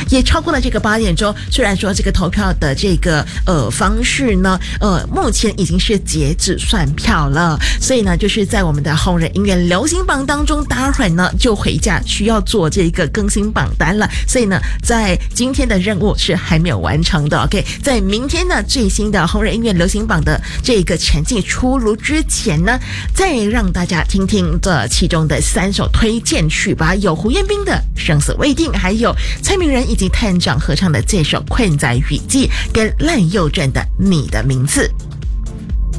也超过了这个8点钟。虽然说这个投票的这个方式呢，目前已经是截止算票了，所以呢，就是在我们的红人音乐流行榜当中，待会儿呢就回家需要做这个更新榜单了。所以呢，在今天的任务是还没有完成的。OK， 在明天呢最新的红人音乐流行榜的这个成绩出炉之前呢，再让大家听听这其中的3首推荐曲吧，有胡彦斌的《生死未定》，还有蔡明仁以及探长合唱的这首《困在雨季》，跟赖佑正的《你的名字》。